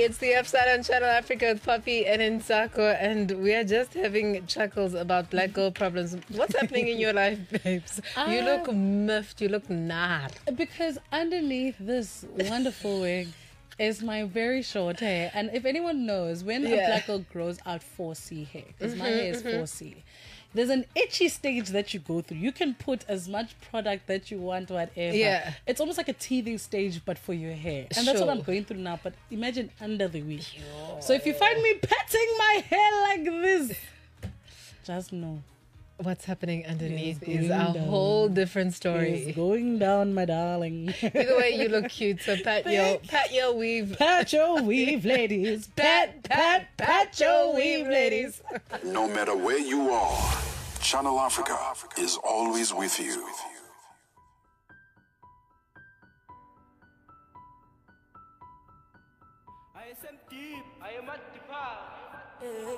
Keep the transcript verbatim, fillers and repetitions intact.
it's the Upside on Channel Africa with Poppy and Nsako, and we are just having chuckles about black girl problems. What's happening in your life, babes? Uh, you look miffed, you look nar. Because underneath this wonderful wig is my very short hair. And if anyone knows, when Yeah. a black girl grows out four C hair, because my hair is four C, there's an itchy stage that you go through. You can put as much product that you want, whatever. Yeah. It's almost like a teething stage, but for your hair. And that's what Sure. I'm going through now. But imagine under the wig. So if you find me patting my hair like this, just know. What's happening underneath It's is a going down. whole different story. It's going down, my darling. Either way, you look cute. So pat your pat your weave. Pat your weave, ladies. Pat pat pat your weave, ladies. No matter where you are, Channel Africa is always with you. I am deep. I am at the